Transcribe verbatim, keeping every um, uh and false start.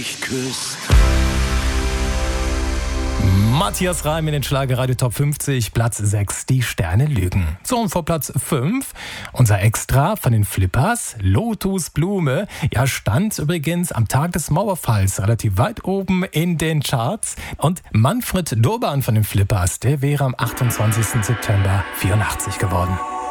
mich küsst. Matthias Reim in den Schlagerradio Top fünfzig, Platz sechs, die Sterne lügen. So, und vor Platz fünf, unser Extra von den Flippers, Lotusblume. Ja, stand übrigens am Tag des Mauerfalls relativ weit oben in den Charts. Und Manfred Doban von den Flippers, der wäre am achtundzwanzigsten September vierundachtzig geworden.